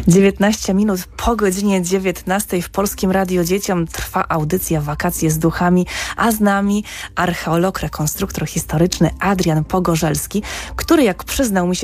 19 minut po godzinie 19 w Polskim Radiu Dzieciom trwa audycja Wakacje z duchami, a z nami archeolog, rekonstruktor historyczny Adrian Pogorzelski, który, jak przyznał mi się